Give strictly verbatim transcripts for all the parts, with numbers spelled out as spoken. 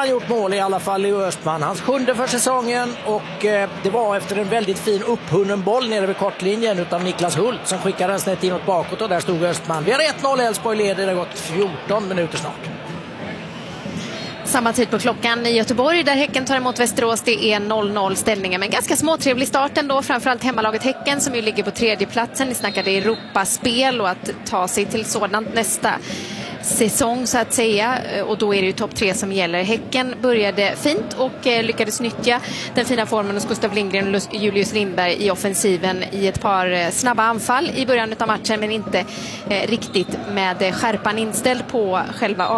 han gjort mål i alla fall, Leo Östman. Hans sjunde för säsongen, och eh, det var efter en väldigt fin upphunnen boll nere vid kortlinjen utav Niklas Hult som skickade den snett inåt bakåt, och där stod Östman. Vi har ett noll, Elfsborg leder, det har gått fjorton minuter snart. Samma tid på klockan i Göteborg där Häcken tar emot Västerås. Det är noll noll ställningen, men ganska småtrevlig start ändå. Framförallt hemmalaget Häcken som ju ligger på tredje platsen. Ni snackade Europaspel och att ta sig till sådant nästa säsong så att säga, och då är det ju topp tre som gäller. Häcken började fint och eh, lyckades nyttja den fina formen hos Gustav Lindgren och Julius Lindberg i offensiven i ett par eh, snabba anfall i början av matchen, men inte eh, riktigt med eh, skärpan inställd på själva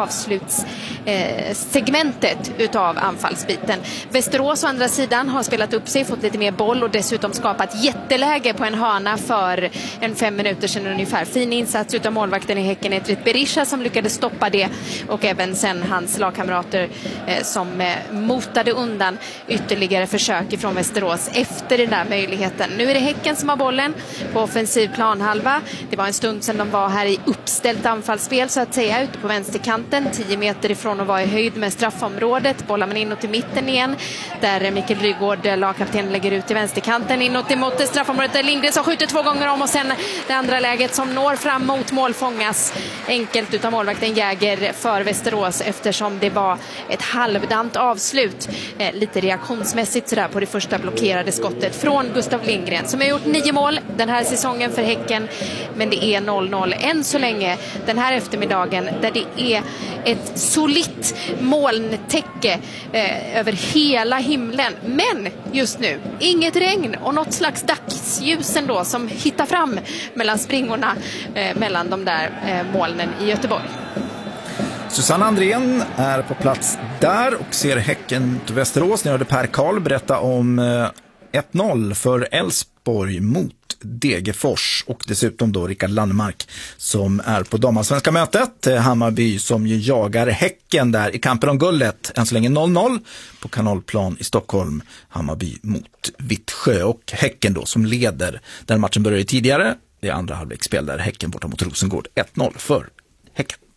avslutssegmentet eh, utav anfallsbiten. Västerås å andra sidan har spelat upp sig, fått lite mer boll och dessutom skapat jätteläge på en hörna för en fem minuter sedan ungefär. Fin insats utav målvakten i Häcken, Etrit Berisha, som lyckades stoppa det, och även sen hans lagkamrater eh, som eh, motade undan ytterligare försök ifrån Västerås efter den där möjligheten. Nu är det Häcken som har bollen på offensiv planhalva. Det var en stund sedan de var här i uppställt anfallsspel så att säga, ute på vänsterkanten, tio meter ifrån att vara i höjd med straffområdet. Bollar man inåt i mitten igen, där Mikael Rygård, lagkapten, lägger ut i vänsterkanten inåt emot straffområdet, där Lindgren som skjuter två gånger om, och sen det andra läget som når fram mot mål fångas enkelt utav målvakten Jäger för Västerås, eftersom det var ett halvdant avslut, eh, lite reaktionsmässigt sådär, på det första blockerade skottet från Gustav Lindgren, som har gjort nio mål den här säsongen för Häcken, men det är noll noll än så länge den här eftermiddagen, där det är ett solitt molntäcke eh, över hela himlen, men just nu inget regn och något slags dagsljus ändå som hittar fram mellan springorna eh, mellan de där eh, molnen i Göteborg. Susanne Andrén är på plats där och ser Häcken till Västerås. Ni hörde Per Karl berätta om ett noll för Elfsborg mot Degerfors, och dessutom då Rickard Landmark som är på damallsvenska mötet. Hammarby som ju jagar Häcken där i kampen om guldet. Än så länge noll noll på Kanalplan i Stockholm. Hammarby mot Vittsjö, och Häcken då som leder. Den matchen började tidigare. Det är andra halvleksspel där Häcken borta mot Rosengård. ett noll för Häcken.